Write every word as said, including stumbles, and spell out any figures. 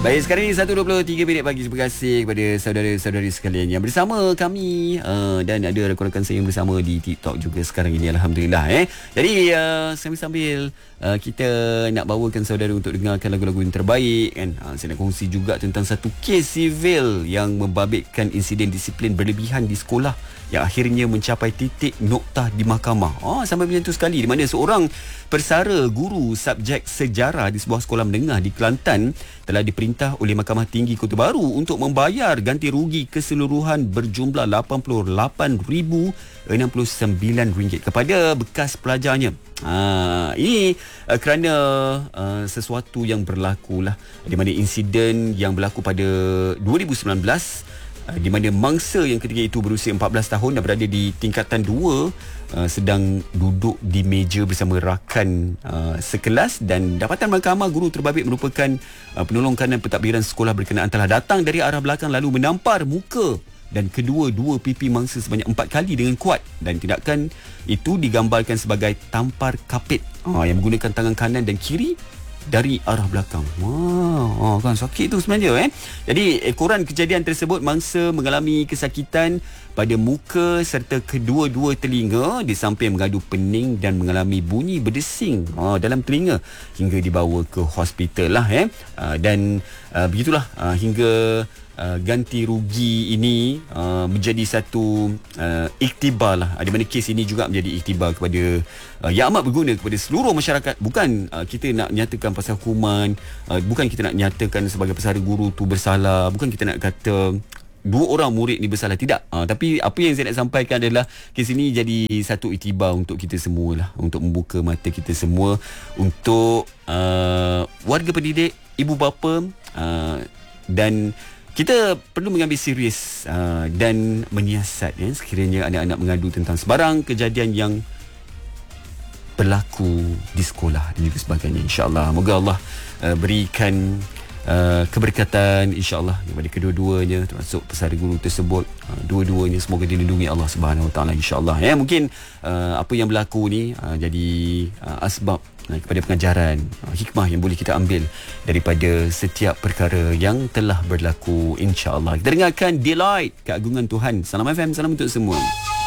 Baik, sekarang ini satu dua puluh tiga minit pagi. Terima kasih kepada saudara-saudari sekalian yang bersama kami uh, dan ada rakan-rakan saya yang bersama di TikTok juga sekarang ini, Alhamdulillah. eh. Jadi uh, sambil-sambil uh, kita nak bawakan saudara untuk dengarkan lagu-lagu yang terbaik kan. Uh, saya nak kongsi juga tentang satu kes sivil yang membabitkan insiden disiplin berlebihan di sekolah yang akhirnya mencapai titik noktah di mahkamah. Oh, sampai macam tu sekali, di mana seorang persara guru subjek sejarah di sebuah sekolah menengah di Kelantan telah diperintah oleh Mahkamah Tinggi Kota Baru untuk membayar ganti rugi keseluruhan berjumlah lapan puluh lapan ribu enam puluh sembilan ringgit kepada bekas pelajarnya. Ha, ini uh, kerana uh, sesuatu yang berlaku lah, di mana insiden yang berlaku pada dua ribu sembilan belas, di mana mangsa yang ketika itu berusia empat belas tahun dan berada di tingkatan dua uh, sedang duduk di meja bersama rakan uh, sekelas, dan dapatan mahkamah guru terbabit merupakan uh, penolong kanan pentadbiran sekolah berkenaan telah datang dari arah belakang lalu menampar muka dan kedua-dua pipi mangsa sebanyak empat kali dengan kuat, dan tindakan itu digambarkan sebagai tampar kapit uh, yang menggunakan tangan kanan dan kiri dari arah belakang. Wah, oh, kan sakit tu sebenarnya eh. Jadi ekoran kejadian tersebut, mangsa mengalami kesakitan pada muka serta kedua-dua telinga di samping mengadu pening dan mengalami bunyi berdesing oh, dalam telinga hingga dibawa ke hospital lah eh. Uh, dan uh, begitulah uh, hingga Uh, ganti rugi ini uh, menjadi satu uh, iktibar lah, di mana kes ini juga menjadi iktibar kepada uh, yang amat berguna kepada seluruh masyarakat. Bukan uh, kita nak nyatakan pasal hukuman, uh, bukan kita nak nyatakan sebagai pesara guru tu bersalah, bukan kita nak kata dua orang murid ni bersalah, tidak. Uh, tapi apa yang saya nak sampaikan adalah kes ini jadi satu iktibar untuk kita semua lah, untuk membuka mata kita semua, untuk uh, warga pendidik, ibu bapa, uh, dan kita perlu mengambil serius uh, dan menyiasat ya, sekiranya anak-anak mengadu tentang sebarang kejadian yang berlaku di sekolah dan juga sebagainya. InsyaAllah, moga Allah uh, berikan uh, keberkatan insyaAllah kepada kedua-duanya, termasuk pesara guru tersebut. Uh, dua-duanya semoga dilindungi Allah Subhanahu Wa Taala insyaAllah. Ya, mungkin uh, apa yang berlaku ni uh, jadi uh, asbab kepada pengajaran, hikmah yang boleh kita ambil daripada setiap perkara yang telah berlaku insya-Allah. Kita dengarkan Delight, Keagungan Tuhan. Salam F M, salam untuk semua.